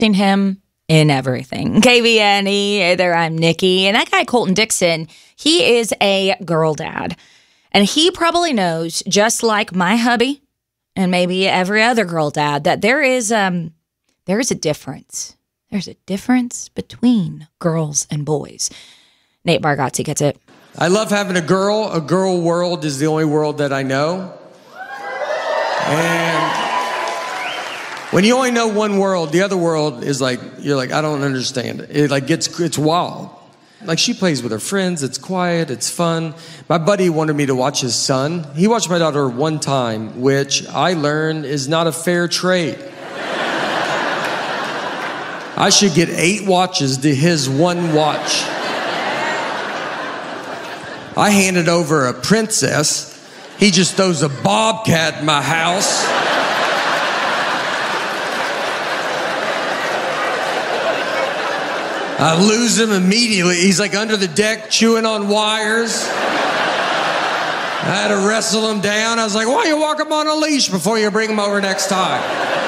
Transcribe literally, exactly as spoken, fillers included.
Seen him in everything. K V N E, either I'm Nikki. And that guy, Colton Dixon, he is a girl dad. And he probably knows, just like my hubby and maybe every other girl dad, that there is um there is a difference. There's a difference between girls and boys. Nate Bargatze gets it. I love having a girl. A girl world is the only world that I know. And when you only know one world, the other world is like, you're like, I don't understand it. It like gets, it's wild. Like she plays with her friends. It's quiet. It's fun. My buddy wanted me to watch his son. He watched my daughter one time, which I learned is not a fair trade. I should get eight watches to his one watch. I handed over a princess. He just throws a bobcat in my house. I lose him immediately. He's like under the deck chewing on wires. I had to wrestle him down. I was like, why don't you walk him on a leash before you bring him over next time?